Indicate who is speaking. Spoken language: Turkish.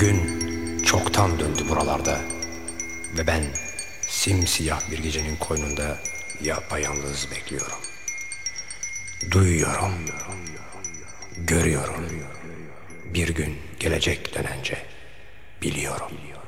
Speaker 1: Gün çoktan döndü buralarda ve ben simsiyah bir gecenin koynunda yapayalnız bekliyorum. Duyuyorum, görüyorum. Bir gün gelecek dönence biliyorum.